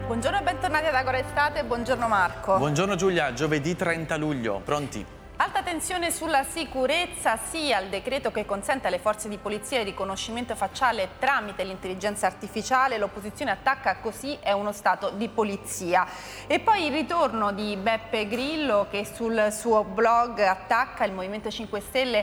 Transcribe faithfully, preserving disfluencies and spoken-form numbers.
Buongiorno e bentornati ad Agora Estate, buongiorno Marco. Buongiorno Giulia, giovedì trenta luglio, pronti? Alta tensione sulla sicurezza, sì al decreto che consente alle forze di polizia il riconoscimento facciale tramite l'intelligenza artificiale, l'opposizione attacca così è uno stato di polizia. E poi il ritorno di Beppe Grillo che sul suo blog attacca il Movimento cinque Stelle